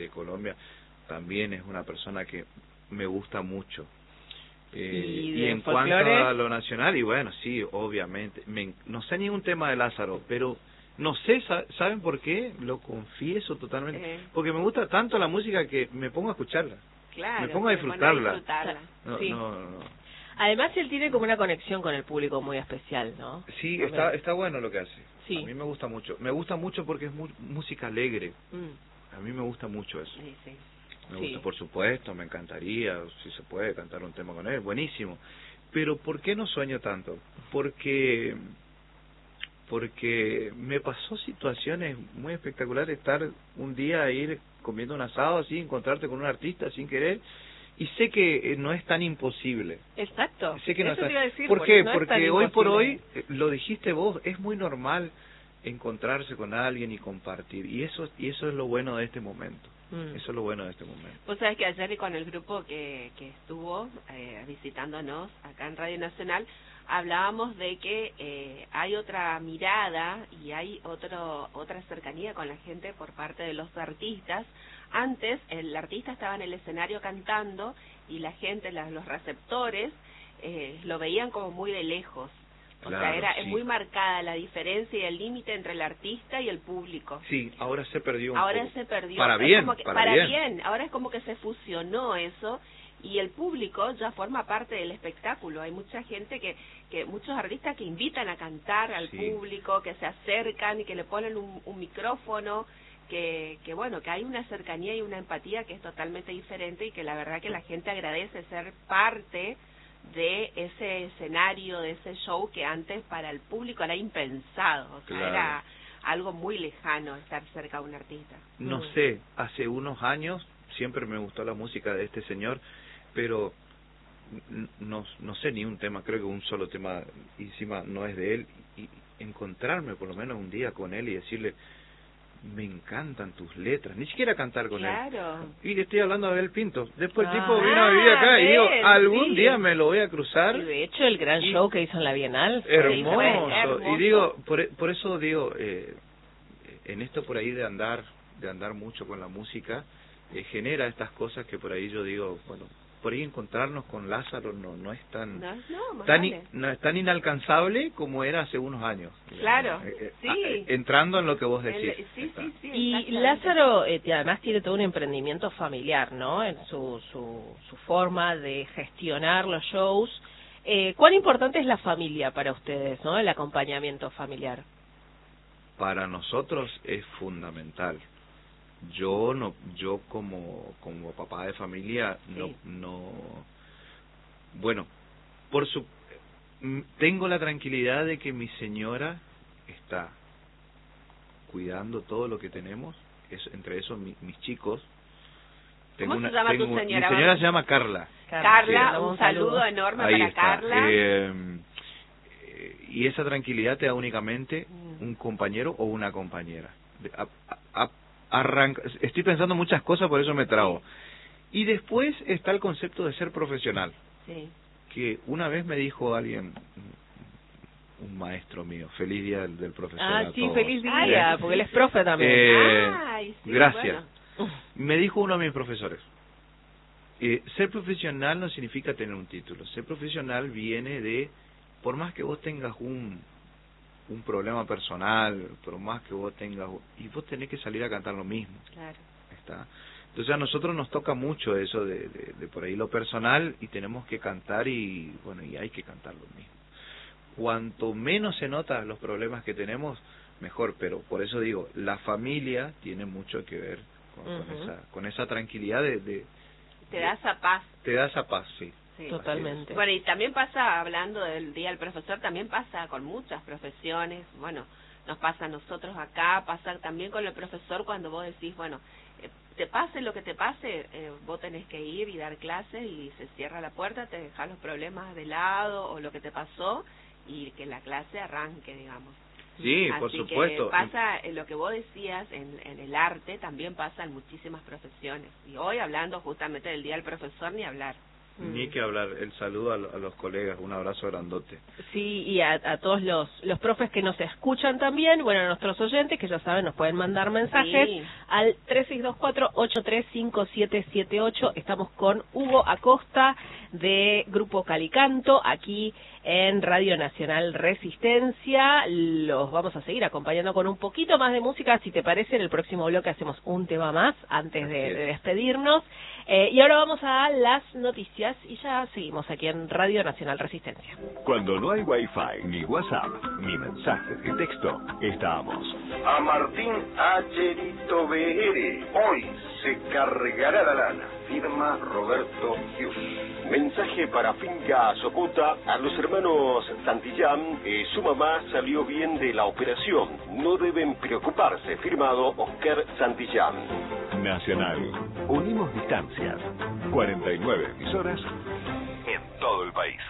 Colombia, también es una persona que me gusta mucho. ¿Y en folclore? cuanto a lo nacional, y bueno, sí, obviamente, no sé ningún tema de Lázaro, pero no sé, ¿saben por qué? Lo confieso totalmente, porque me gusta tanto la música que me pongo a escucharla, claro, me pongo a disfrutarla. No, sí. no. Además él tiene como una conexión con el público muy especial, ¿no? Sí, También. está bueno lo que hace. Sí. A mí me gusta mucho porque es música alegre. A mí me gusta mucho eso. Sí, sí. Me gusta, por supuesto, me encantaría, si se puede, cantar un tema con él, buenísimo. Pero ¿por qué no sueño tanto? Porque me pasó situaciones muy espectaculares, estar un día ir comiendo un asado así, encontrarte con un artista sin querer, y sé que no es tan imposible. Exacto. Sé que no Eso es te iba a decir, ¿Por qué? no es tan Porque hoy por imposible. hoy, lo dijiste vos, es muy normal encontrarse con alguien y compartir, y eso es lo bueno de este momento. Eso es lo bueno de este momento. Vos sabés que ayer con el grupo que estuvo visitándonos acá en Radio Nacional, hablábamos de que hay otra mirada y hay otra cercanía con la gente por parte de los artistas. Antes el artista estaba en el escenario cantando y la gente, los receptores, lo veían como muy de lejos. Claro, o sea, sí. es muy marcada la diferencia y el límite entre el artista y el público. Sí, ahora se perdió un ahora poco. se perdió. Para Es bien, como que, para bien. Ahora es como que se fusionó eso y el público ya forma parte del espectáculo. Hay mucha gente muchos artistas que invitan a cantar al público, que se acercan y que le ponen un micrófono, que bueno, que hay una cercanía y una empatía que es totalmente diferente y que la verdad que la gente agradece ser parte de ese escenario, de ese show que antes para el público era impensado, o sea, era algo muy lejano estar cerca de un artista. No sé, hace unos años siempre me gustó la música de este señor, pero no sé ni un tema, creo que un solo tema encima no es de él, y encontrarme por lo menos un día con él y decirle, me encantan tus letras, ni siquiera cantar con él. Y le estoy hablando de Abel Pinto. Después el tipo vino a vivir acá y digo, algún día me lo voy a cruzar. Y de hecho el gran show que hizo en la Bienal fue hermoso. Y digo, por eso digo, en esto por ahí de andar mucho con la música, genera estas cosas que por ahí yo digo, bueno, por ahí encontrarnos con Lázaro no es tan no es tan inalcanzable como era hace unos años. Claro, entrando en lo que vos decís. Y Lázaro además tiene todo un emprendimiento familiar, ¿no? En su forma de gestionar los shows. ¿Cuán importante es la familia para ustedes, no? El acompañamiento familiar. Para nosotros es fundamental. Yo como papá de familia bueno, tengo la tranquilidad de que mi señora está cuidando todo lo que tenemos, entre esos mis chicos. ¿Cómo se llama tu señora? Mi señora se llama Carla. Carla, un saludo enorme para Carla. Y esa tranquilidad te da únicamente un compañero o una compañera. Estoy pensando muchas cosas, por eso me trabo. Y después está el concepto de ser profesional. Que una vez me dijo alguien, un maestro mío, feliz día del profesor. Ah, sí, feliz día, porque él es profe también. Gracias. Bueno. Me dijo uno de mis profesores, ser profesional no significa tener un título. Ser profesional viene de, por más que vos tengas un problema personal, por más que vos tengas, y vos tenés que salir a cantar lo mismo. Claro. ¿Está? Entonces a nosotros nos toca mucho eso de por ahí lo personal, y tenemos que cantar, y bueno, y hay que cantar lo mismo. Cuanto menos se notan los problemas que tenemos, mejor, pero por eso digo, la familia tiene mucho que ver con esa tranquilidad te da esa paz. Te da esa paz, sí. Totalmente. Bueno, y también pasa, hablando del Día del Profesor, también pasa con muchas profesiones, bueno, nos pasa a nosotros acá, pasa también con el profesor cuando vos decís, bueno, te pase lo que te pase, vos tenés que ir y dar clases y se cierra la puerta, te dejas los problemas de lado o lo que te pasó y que la clase arranque, digamos. Sí, así por supuesto. Que pasa, lo que vos decías en el arte también pasa en muchísimas profesiones. Y hoy hablando justamente del Día del Profesor, ni hablar. Ni que hablar, el saludo a los colegas, un abrazo grandote. Sí, y a todos los profes que nos escuchan también, bueno, a nuestros oyentes que ya saben, nos pueden mandar mensajes al 3624-835778. Estamos con Hugo Acosta de Grupo Calicanto, aquí en Radio Nacional Resistencia. Los vamos a seguir acompañando con un poquito más de música, si te parece. En el próximo bloque hacemos un tema más antes de despedirnos. Y ahora vamos a las noticias y ya seguimos aquí en Radio Nacional Resistencia. Cuando no hay Wi-Fi, ni WhatsApp, ni mensajes de texto, estamos. A Martín Acherito BR, hoy se cargará la lana. Firma Roberto Hughes. Mensaje para Finca Soputa a los hermanos Santillán. Su mamá salió bien de la operación. No deben preocuparse. Firmado Oscar Santillán. Nacional. Unimos distancias. 49 emisoras en todo el país.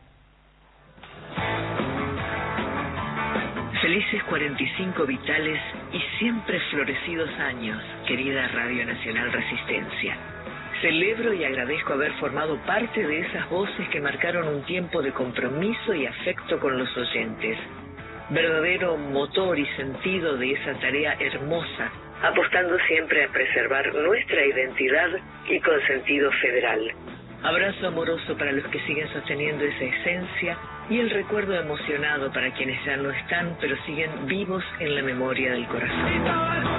Felices 45 vitales y siempre florecidos años, querida Radio Nacional Resistencia. Celebro y agradezco haber formado parte de esas voces que marcaron un tiempo de compromiso y afecto con los oyentes. Verdadero motor y sentido de esa tarea hermosa, apostando siempre a preservar nuestra identidad y con sentido federal. Abrazo amoroso para los que siguen sosteniendo esa esencia y el recuerdo emocionado para quienes ya no están, pero siguen vivos en la memoria del corazón.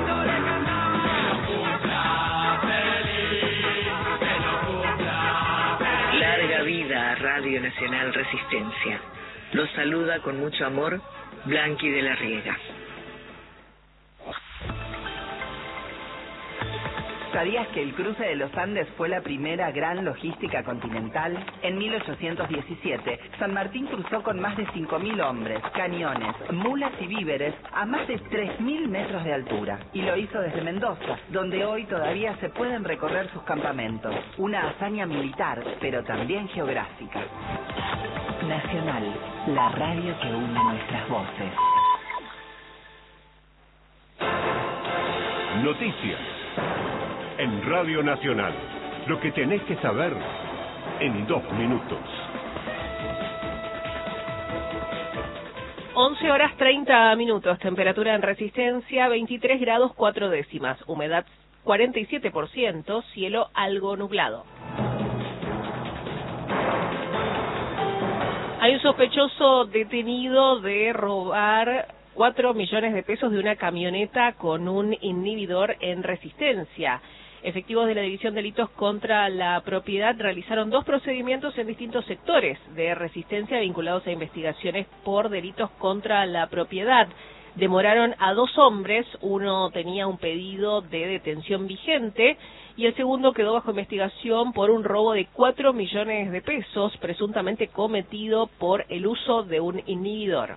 Larga vida a Radio Nacional Resistencia. Los saluda con mucho amor Blanqui de la Riega. ¿Sabías que el cruce de los Andes fue la primera gran logística continental? En 1817, San Martín cruzó con más de 5.000 hombres, cañones, mulas y víveres a más de 3.000 metros de altura. Y lo hizo desde Mendoza, donde hoy todavía se pueden recorrer sus campamentos. Una hazaña militar, pero también geográfica. Nacional, la radio que une nuestras voces. Noticias. En Radio Nacional, lo que tenés que saber en 2 minutos. 11:30, temperatura en Resistencia 23 grados 4 décimas, humedad 47%, cielo algo nublado. Hay un sospechoso detenido de robar 4 millones de pesos de una camioneta con un inhibidor en Resistencia. Efectivos de la División de Delitos contra la Propiedad realizaron 2 procedimientos en distintos sectores de Resistencia vinculados a investigaciones por delitos contra la propiedad. Demoraron a 2 hombres, uno tenía un pedido de detención vigente y el segundo quedó bajo investigación por un robo de 4 millones de pesos, presuntamente cometido por el uso de un inhibidor.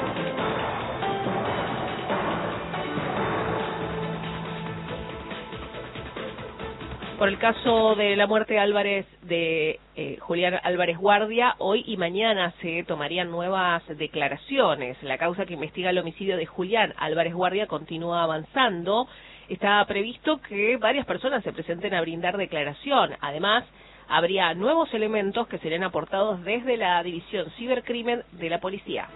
Por el caso de la muerte de Julián Álvarez Guardia, hoy y mañana se tomarían nuevas declaraciones. La causa que investiga el homicidio de Julián Álvarez Guardia continúa avanzando. Está previsto que varias personas se presenten a brindar declaración. Además, habría nuevos elementos que serían aportados desde la División Cibercrimen de la Policía.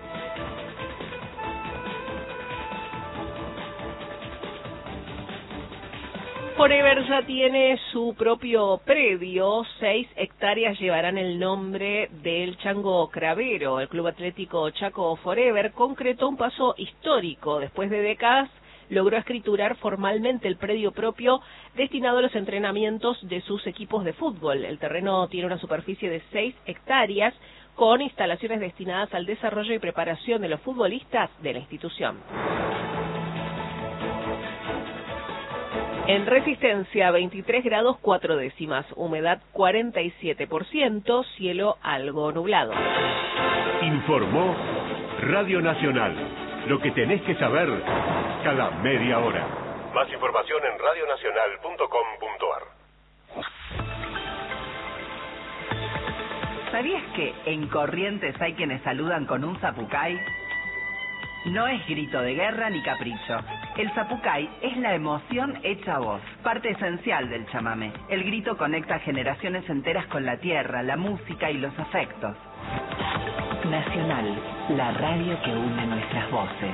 Forever ya tiene su propio predio, 6 hectáreas llevarán el nombre del Chango Cravero. El Club Atlético Chaco Forever concretó un paso histórico. Después de décadas logró escriturar formalmente el predio propio destinado a los entrenamientos de sus equipos de fútbol. El terreno tiene una superficie de 6 hectáreas con instalaciones destinadas al desarrollo y preparación de los futbolistas de la institución. En Resistencia, 23 grados 4 décimas, humedad 47%, cielo algo nublado. Informó Radio Nacional, lo que tenés que saber cada media hora. Más información en radionacional.com.ar. ¿Sabías que en Corrientes hay quienes saludan con un zapucay? No es grito de guerra ni capricho. El zapucay es la emoción hecha voz, parte esencial del chamamé. El grito conecta generaciones enteras con la tierra, la música y los afectos. Nacional, la radio que une nuestras voces.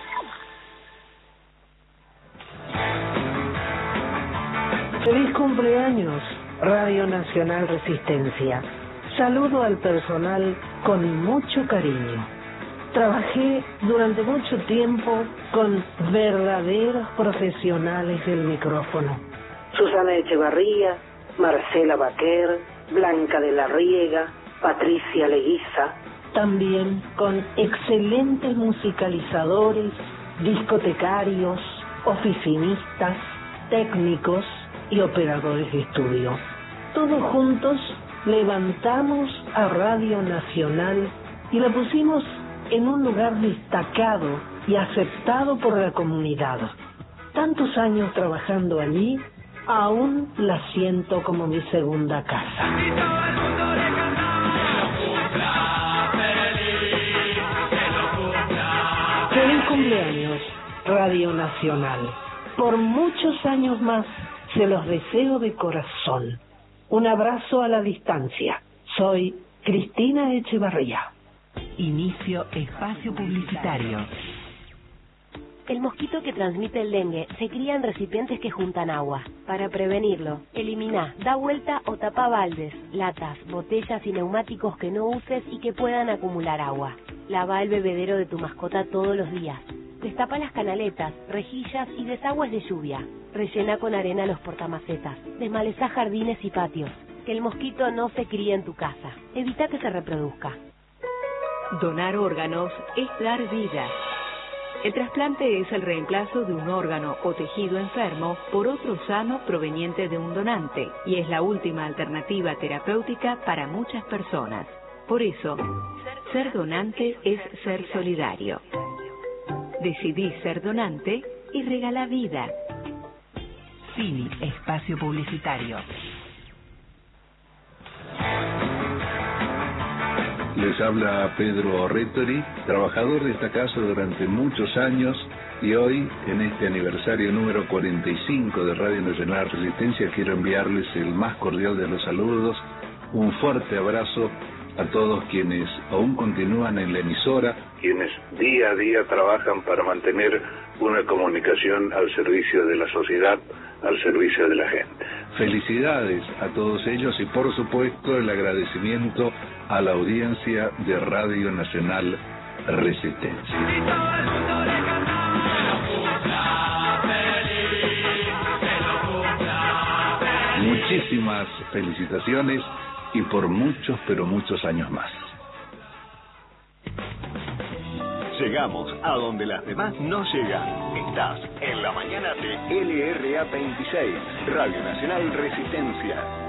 Feliz cumpleaños, Radio Nacional Resistencia. Saludo al personal con mucho cariño. Trabajé durante mucho tiempo con verdaderos profesionales del micrófono. Susana Echevarría, Marcela Baquer, Blanca de la Riega, Patricia Leguiza. También con excelentes musicalizadores, discotecarios, oficinistas, técnicos y operadores de estudio. Todos juntos levantamos a Radio Nacional y la pusimos en un lugar destacado y aceptado por la comunidad. Tantos años trabajando allí, aún la siento como mi segunda casa. Feliz cumpleaños, Radio Nacional. Por muchos años más se los deseo de corazón. Un abrazo a la distancia. Soy Cristina Echevarría. Inicio espacio publicitario. El mosquito que transmite el dengue se cría en recipientes que juntan agua. Para prevenirlo, elimina, da vuelta o tapa baldes, latas, botellas y neumáticos que no uses y que puedan acumular agua. Lava el bebedero de tu mascota todos los días. Destapa las canaletas, rejillas y desagües de lluvia. Rellena con arena los portamacetas. Desmalezá jardines y patios. Que el mosquito no se críe en tu casa. Evita que se reproduzca. Donar órganos es dar vida. El trasplante es el reemplazo de un órgano o tejido enfermo por otro sano proveniente de un donante y es la última alternativa terapéutica para muchas personas. Por eso, ser donante es ser solidario. Decidí ser donante y regala vida. Cine, espacio publicitario. Les habla Pedro Rétori, trabajador de esta casa durante muchos años y hoy, en este aniversario número 45 de Radio Nacional Resistencia, quiero enviarles el más cordial de los saludos, un fuerte abrazo a todos quienes aún continúan en la emisora, quienes día a día trabajan para mantener una comunicación al servicio de la sociedad, al servicio de la gente. Felicidades a todos ellos y por supuesto el agradecimiento a la audiencia de Radio Nacional Resistencia. Muchísimas felicitaciones y por muchos, pero muchos años más. Llegamos a donde las demás no llegan. Estás en la mañana de LRA 26, Radio Nacional Resistencia.